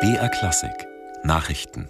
BR Klassik Nachrichten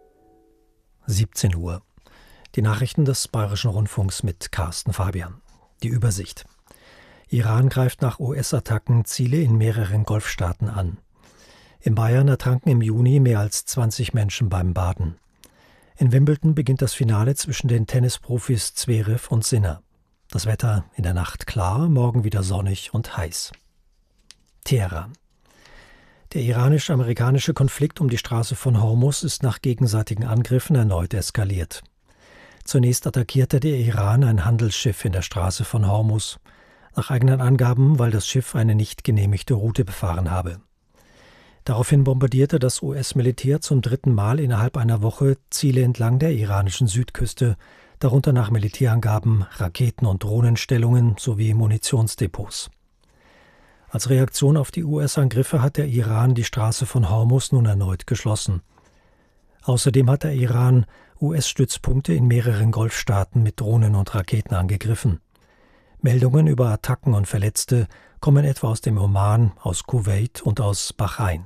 17 Uhr. Die Nachrichten des Bayerischen Rundfunks mit Carsten Fabian. Die Übersicht. Iran greift nach US-Attacken Ziele in mehreren Golfstaaten an. In Bayern ertranken im Juni mehr als 20 Menschen beim Baden. In Wimbledon beginnt das Finale zwischen den Tennisprofis Zverev und Sinner. Das Wetter in der Nacht klar, morgen wieder sonnig und heiß. Teheran. Der iranisch-amerikanische Konflikt um die Straße von Hormuz ist nach gegenseitigen Angriffen erneut eskaliert. Zunächst attackierte der Iran ein Handelsschiff in der Straße von Hormuz, nach eigenen Angaben, weil das Schiff eine nicht genehmigte Route befahren habe. Daraufhin bombardierte das US-Militär zum dritten Mal innerhalb einer Woche Ziele entlang der iranischen Südküste, darunter nach Militärangaben Raketen- und Drohnenstellungen sowie Munitionsdepots. Als Reaktion auf die US-Angriffe hat der Iran die Straße von Hormuz nun erneut geschlossen. Außerdem hat der Iran US-Stützpunkte in mehreren Golfstaaten mit Drohnen und Raketen angegriffen. Meldungen über Attacken und Verletzte kommen etwa aus dem Oman, aus Kuwait und aus Bahrain.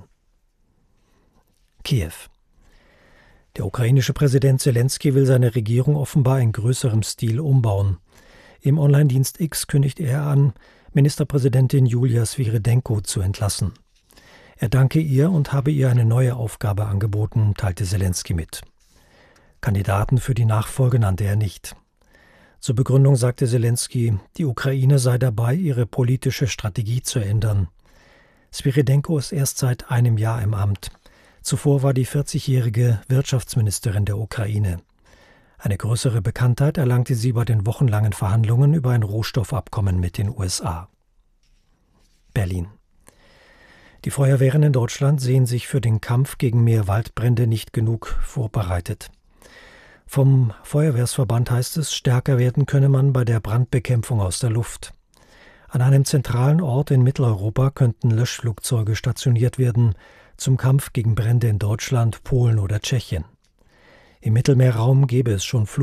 Kiew. Der ukrainische Präsident Selenskyj will seine Regierung offenbar in größerem Stil umbauen. Im Online-Dienst X kündigt er an, Ministerpräsidentin Julia Swirydenko zu entlassen. Er danke ihr und habe ihr eine neue Aufgabe angeboten, teilte Selenskyj mit. Kandidaten für die Nachfolge nannte er nicht. Zur Begründung sagte Selenskyj, die Ukraine sei dabei, ihre politische Strategie zu ändern. Swirydenko ist erst seit einem Jahr im Amt. Zuvor war die 40-jährige Wirtschaftsministerin der Ukraine. Eine größere Bekanntheit erlangte sie bei den wochenlangen Verhandlungen über ein Rohstoffabkommen mit den USA. Berlin. Die Feuerwehren in Deutschland sehen sich für den Kampf gegen mehr Waldbrände nicht genug vorbereitet. Vom Feuerwehrsverband heißt es, stärker werden könne man bei der Brandbekämpfung aus der Luft. An einem zentralen Ort in Mitteleuropa könnten Löschflugzeuge stationiert werden zum Kampf gegen Brände in Deutschland, Polen oder Tschechien. Im Mittelmeerraum gäbe es schon